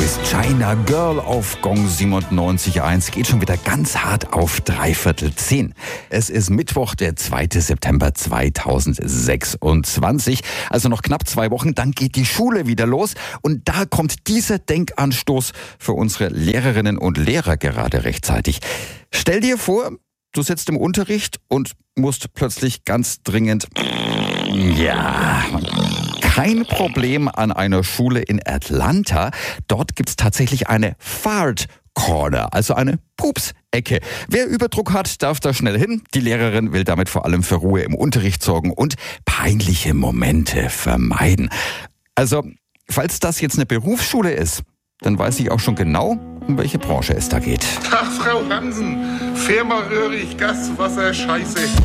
ist China Girl auf Gong 97.1. Geht schon wieder ganz hart auf 9:45. Es ist Mittwoch, der 2. September 2026. Also noch knapp 2 Wochen, dann geht die Schule wieder los. Und da kommt dieser Denkanstoß für unsere Lehrerinnen und Lehrer gerade rechtzeitig. Stell dir vor, du sitzt im Unterricht und musst plötzlich ganz dringend... Ja... Kein Problem an einer Schule in Atlanta. Dort gibt's tatsächlich eine Fart Corner, also eine Pups-Ecke. Wer Überdruck hat, darf da schnell hin. Die Lehrerin will damit vor allem für Ruhe im Unterricht sorgen und peinliche Momente vermeiden. Also, falls das jetzt eine Berufsschule ist, dann weiß ich auch schon genau, um welche Branche es da geht. Tag, Frau Hansen. Firma Röhrig, Gas, Wasser, Scheiße.